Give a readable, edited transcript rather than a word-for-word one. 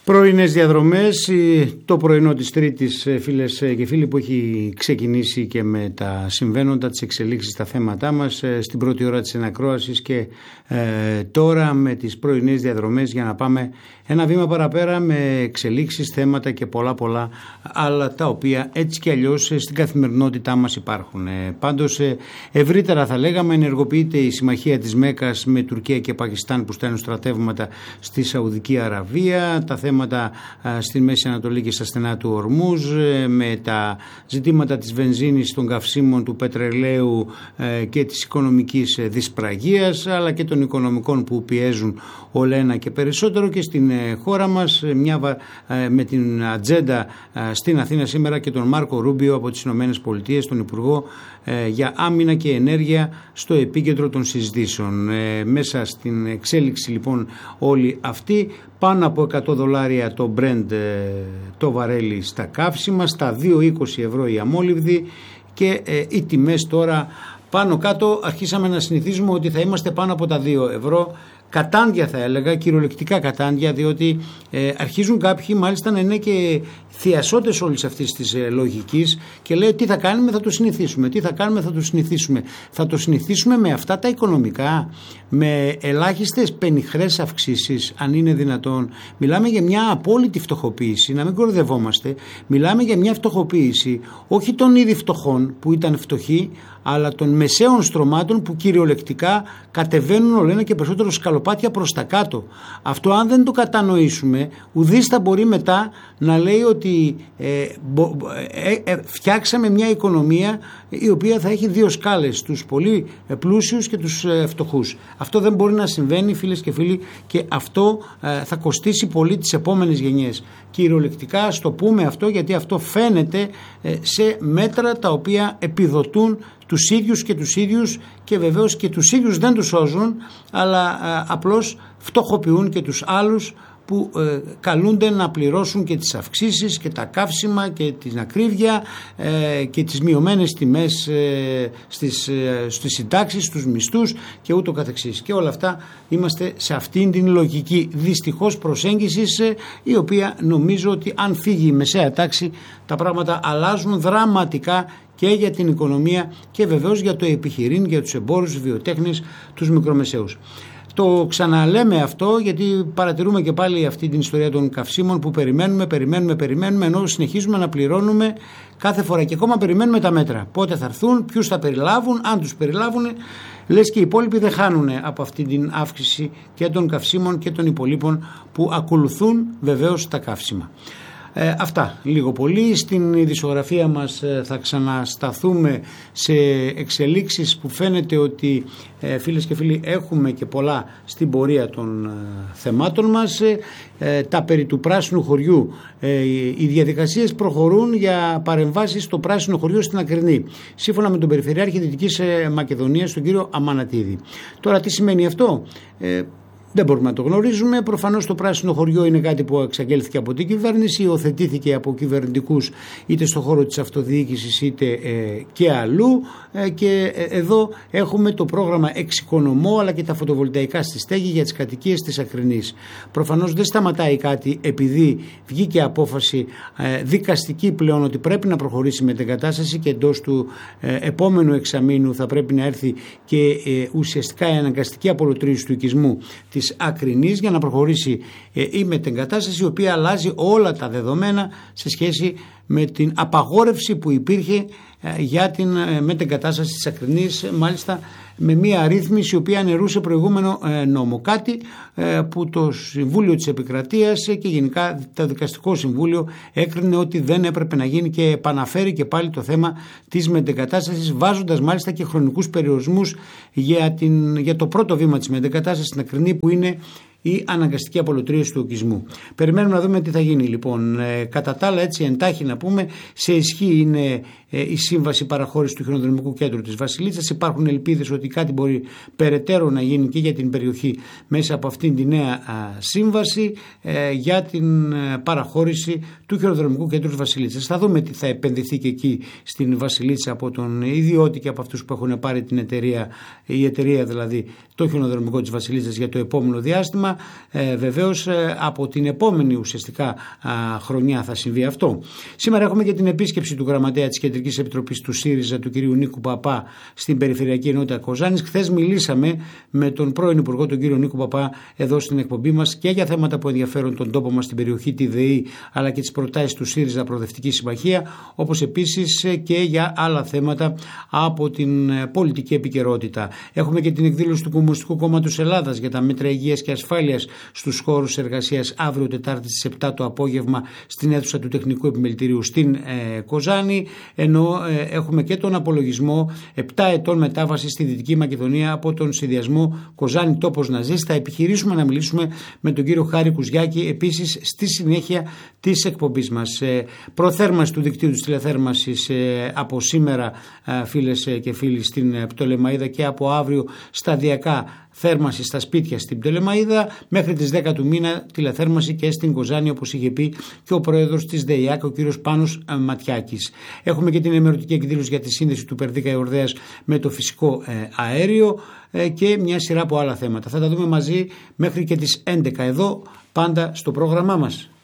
Πρωινές διαδρομές, το πρωινό της Τρίτης, φίλες και φίλοι, που έχει ξεκινήσει και με τα συμβαίνοντα, τις εξελίξεις στα θέματά μας στην πρώτη ώρα της ενακρόασης και τώρα με τις πρωινές διαδρομές για να πάμε ένα βήμα παραπέρα με εξελίξεις, θέματα και πολλά άλλα τα οποία έτσι και αλλιώς στην καθημερινότητά μας υπάρχουν. Πάντως ευρύτερα θα λέγαμε ενεργοποιείται η συμμαχία της Μέκας με Τουρκία και Πακιστάν που στέλνουν στρατεύματα στη Σαουδική Αραβία, τα θέματα στην Μέση Ανατολή και στα στενά του Ορμούζ, με τα ζητήματα της βενζίνης, των καυσίμων, του πετρελαίου και της οικονομικής δυσπραγίας, αλλά και των οικονομικών που πιέζουν όλο ένα και περισσότερο και στην χώρα μας, με την ατζέντα στην Αθήνα σήμερα και τον Μάρκο Ρούμπιο από τις Ηνωμένες Πολιτείες, τον Υπουργό για Άμυνα και Ενέργεια, στο επίκεντρο των συζητήσεων. Μέσα στην εξέλιξη λοιπόν όλη αυτή, πάνω από $100 το Brent το βαρέλι στα καύσιμα, στα 2,20 ευρώ η αμόλυβδη και οι τιμές τώρα πάνω κάτω αρχίσαμε να συνηθίζουμε ότι θα είμαστε πάνω από τα 2 ευρώ. Κατάντια θα έλεγα, κυριολεκτικά κατάντια, διότι αρχίζουν κάποιοι μάλιστα να είναι και θειασότες όλης αυτής της λογικής και λέει τι θα κάνουμε, θα το συνηθίσουμε, τι θα κάνουμε, θα το συνηθίσουμε. Θα το συνηθίσουμε με αυτά τα οικονομικά, με ελάχιστες πενιχρές αυξήσεις, αν είναι δυνατόν. Μιλάμε για μια απόλυτη φτωχοποίηση, να μην κορδευόμαστε. Μιλάμε για μια φτωχοποίηση όχι των ήδη φτωχών που ήταν φτωχοί, αλλά των μεσαίων στρωμάτων που κυριολεκτικά κατεβαίνουν όλο ένα και περισσότερο σκαλοπάτια προς τα κάτω. Αυτό αν δεν το κατανοήσουμε, ουδής θα μπορεί μετά να λέει ότι φτιάξαμε μια οικονομία η οποία θα έχει δύο σκάλες, τους πολύ πλούσιους και τους φτωχούς. Αυτό δεν μπορεί να συμβαίνει, φίλες και φίλοι, και αυτό θα κοστίσει πολύ τις επόμενες γενιές. Κυριολεκτικά στο πούμε αυτό, γιατί αυτό φαίνεται σε μέτρα τα οποία επιδοτούν τους ίδιους και βεβαίως και τους ίδιους δεν τους σώζουν, αλλά απλώς φτωχοποιούν και τους άλλους που καλούνται να πληρώσουν και τις αυξήσεις και τα καύσιμα και την ακρίβεια και τις μειωμένες τιμές στις συντάξεις, στους μισθούς και ούτω καθεξής. Και όλα αυτά είμαστε σε αυτήν την λογική δυστυχώς προσέγγισης, η οποία νομίζω ότι αν φύγει η μεσαία τάξη τα πράγματα αλλάζουν δραματικά και για την οικονομία και βεβαίως για το επιχειρήν, για τους εμπόρους, τους βιοτέχνες, τους μικρομεσαίους. Το ξαναλέμε αυτό γιατί παρατηρούμε και πάλι αυτή την ιστορία των καυσίμων που περιμένουμε ενώ συνεχίζουμε να πληρώνουμε κάθε φορά και ακόμα περιμένουμε τα μέτρα. Πότε θα έρθουν, ποιους θα περιλάβουν, αν τους περιλάβουν, λες και οι υπόλοιποι δεν χάνουν από αυτή την αύξηση και των καυσίμων και των υπολείπων που ακολουθούν βεβαίως τα καύσιμα. Αυτά λίγο πολύ. Στην ειδησιογραφία μας θα ξανασταθούμε σε εξελίξεις που φαίνεται ότι φίλες και φίλοι έχουμε και πολλά στην πορεία των θεμάτων μας. Τα περί του πράσινου χωριού, οι διαδικασίες προχωρούν για παρεμβάσεις στο πράσινο χωριό στην Ακρινή, σύμφωνα με τον Περιφερειάρχη Δυτικής Μακεδονίας, τον κύριο Αμανατίδη. Τώρα τι σημαίνει αυτό? Δεν μπορούμε να το γνωρίζουμε. Προφανώς το πράσινο χωριό είναι κάτι που εξαγγέλθηκε από την κυβέρνηση, υιοθετήθηκε από κυβερνητικούς είτε στον χώρο της αυτοδιοίκησης είτε και αλλού. Και εδώ έχουμε το πρόγραμμα Εξοικονομώ αλλά και τα φωτοβολταϊκά στη στέγη για τις κατοικίες της Ακρινής. Προφανώς δεν σταματάει κάτι επειδή βγήκε απόφαση δικαστική πλέον ότι πρέπει να προχωρήσει με την εγκατάσταση και εντός του επόμενου εξαμήνου θα πρέπει να έρθει και ουσιαστικά η αναγκαστική απολωτρίωση του οικισμού της Ακρινής για να προχωρήσει η μετεγκατάσταση, η οποία αλλάζει όλα τα δεδομένα σε σχέση με την απαγόρευση που υπήρχε για την μετεγκατάσταση της Ακρινής, μάλιστα με μια αρρύθμιση η οποία αναιρούσε προηγούμενο νόμο. Κάτι που το Συμβούλιο της Επικρατείας και γενικά το Δικαστικό Συμβούλιο έκρινε ότι δεν έπρεπε να γίνει και επαναφέρει και πάλι το θέμα της μετεγκατάστασης, βάζοντας μάλιστα και χρονικούς περιορισμούς για το πρώτο βήμα της μετεγκατάστασης στην Ακρινή, που είναι η αναγκαστική απολωτρίωση του οικισμού. Περιμένουμε να δούμε τι θα γίνει λοιπόν. Κατά τα άλλα, έτσι εντάχει να πούμε, σε ισχύ είναι η σύμβαση παραχώρηση του χιονοδρομικού κέντρου της Βασιλίτσας. Υπάρχουν ελπίδες ότι κάτι μπορεί περαιτέρω να γίνει και για την περιοχή μέσα από αυτήν τη νέα σύμβαση για την παραχώρηση του χιονοδρομικού κέντρου της Βασιλίτσας. Θα δούμε τι θα επενδυθεί και εκεί στην Βασιλίτσα από τον ιδιώτη και από αυτούς που έχουν πάρει την εταιρεία, η εταιρεία δηλαδή, το χιονοδρομικό της Βασιλίτσας για το επόμενο διάστημα. χρονιά. Βεβαίως από την επόμενη ουσιαστικά χρονιά θα συμβεί αυτό. Σήμερα έχουμε και την επίσκεψη του γραμματέα της Κεντρικής Επιτροπής του ΣΥΡΙΖΑ, του κυρίου Νίκου Παπά, στην Περιφερειακή Ενότητα Κοζάνης. Χθες μιλήσαμε με τον πρώην Υπουργό, τον κύριο Νίκου Παπά, εδώ στην εκπομπή μας και για θέματα που ενδιαφέρουν τον τόπο μας, στην περιοχή, τη ΔΕΗ, αλλά και τις προτάσεις του ΣΥΡΙΖΑ Προοδευτική Συμμαχία, όπως επίσης και για άλλα θέματα από την πολιτική επικαιρότητα. Έχουμε και την εκδήλωση του Κομμουνιστικού Κόμματος Ελλάδας για τα μέτρα υγείας και ασφάλειας στους χώρους εργασίας, αύριο Τετάρτη στις 7 το απόγευμα στην αίθουσα του Τεχνικού Επιμελητηρίου στην Κοζάνη, ενώ έχουμε και τον απολογισμό 7 ετών μετάβαση στη Δυτική Μακεδονία από τον συνδυασμό Κοζάνη τόπος να ζήσει. Θα επιχειρήσουμε να μιλήσουμε με τον κύριο Χάρη Κουζιάκη επίσης στη συνέχεια της εκπομπής μας. Προθέρμανση του δικτύου της τηλεθέρμανσης από σήμερα, φίλες και φίλοι, στην Πτολεμαΐδα, και από αύριο σταδιακά θέρμανση στα σπίτια στην Πτολεμαΐδα, μέχρι τις 10 του μήνα τηλεθέρμανση και στην Κοζάνη, όπως είχε πει και ο πρόεδρος της ΔΕΙΑΚ, ο κύριος Πάνος Ματιάκης. Έχουμε και την ενημερωτική εκδήλωση για τη σύνδεση του Περδίκα Ιορδαίας με το φυσικό αέριο και μια σειρά από άλλα θέματα. Θα τα δούμε μαζί μέχρι και τις 11 εδώ, πάντα στο πρόγραμμά μας.